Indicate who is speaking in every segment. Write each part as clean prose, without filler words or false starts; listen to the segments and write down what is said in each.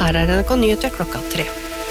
Speaker 1: Her NRK Nyheter 3.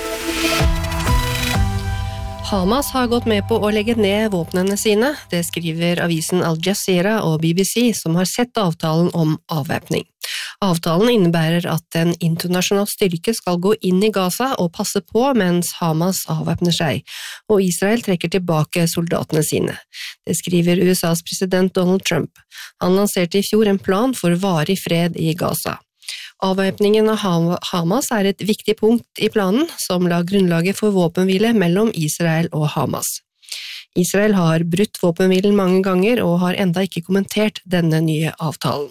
Speaker 1: Hamas har gått med på å legge ned våpnene sine, det skriver avisen Al Jazeera og BBC, som har sett avtalen om avvæpning. Avtalen innebærer at en internasjonal styrke skal gå inn i Gaza og passe på mens Hamas avvæpner seg, og Israel trekker tilbake soldatene sine. Det skriver USAs president Donald Trump. Han lanserte i fjor en plan for varig fred i Gaza. Avvæpningen av Hamas er et viktig punkt i planen, som la grunnlaget for våpenhvile mellom Israel og Hamas. Israel har brutt våpenhvilen mange ganger og har enda ikke kommentert denne nye avtalen.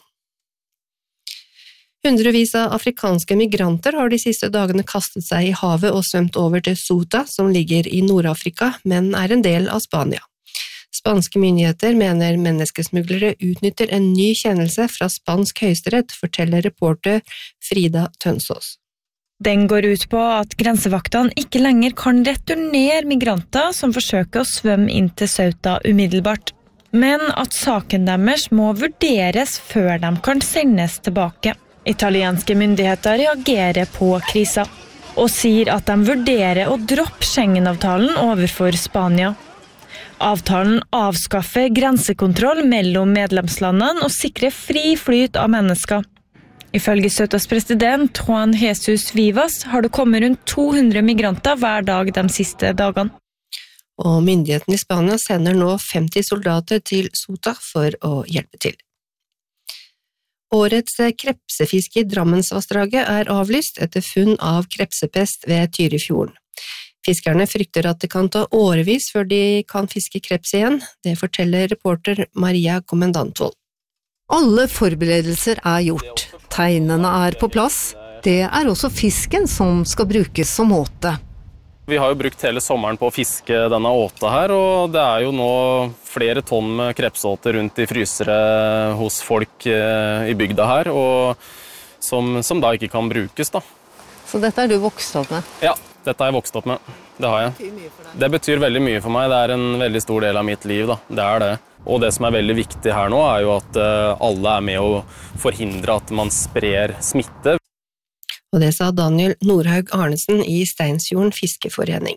Speaker 1: Hundrevis av afrikanske migranter har de siste dagene kastet seg i havet og svømt over til Ceuta, som ligger i Nord-Afrika, men er en del av Spania. Spanske myndigheter mener menneskesmuglere utnytter en ny kjennelse fra spansk høyesterett, forteller reporter Frida Tønsås.
Speaker 2: Den går ut på at grensevaktene ikke lenger kan returnere migranter som forsøker å svømme inn til Ceuta umiddelbart, men at saken deres må vurderes før de kan sendes tilbake. Italienske myndigheter reagerer på krisa og sier at de vurderer å droppe Schengen-avtalen overfor Spania. Avtalen avskaffer grensekontroll mellom medlemslandene og sikrer fri flyt av mennesker. Ifølge Ceutas president Juan Jesus Vivas har det kommet rundt 200 migranter hver dag de siste dagene.
Speaker 1: Og myndighetene i Spania sender nå 50 soldater til Ceuta for å hjelpe til. Årets krepsefiske i Drammensvassdraget er avlyst etter funn av krepsepest ved Tyrifjorden. Fiskerne frykter at det kan ta årevis før de kan fiske kreps igjen, det forteller reporter Maria Kommendantvold.
Speaker 3: Alle forberedelser er gjort, tegnene er på plass, det er også fisken som skal brukes som åte.
Speaker 4: Vi har jo brukt hele sommeren på å fiske denne åta her, og det er jo nå flere tonn med krepsåter rundt i frysere hos folk i bygda her, og som da ikke kan brukes da.
Speaker 3: Så dette er du vokst opp med?
Speaker 4: Ja, dette har jeg vokst opp med. Det har jeg. Det betyr veldig mye for meg. Det er en veldig stor del av mitt liv, da. Det er det. Og det som er veldig viktig her nå er jo at alle er med å forhindre at man sprer smitte.
Speaker 1: Og det sa Daniel Nordhaug Arnesen i Steinsfjorden Fiskeforening.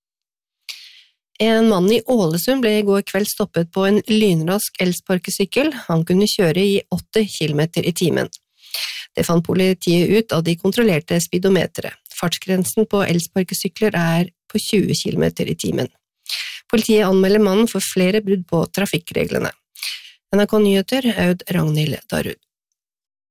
Speaker 1: En mann i Ålesund ble i går kveld stoppet på en lynrask elsparkesykkel. Han kunne kjøre i 80 km i timen. Det fant politiet ut da de kontrollerte speedometeret. Fartsgrensen på elsparkesykler er på 20 km i timen. Politiet anmelder mannen for flere brudd på trafikkreglene. NRK Nyheter, Aud Ragnhild Darud.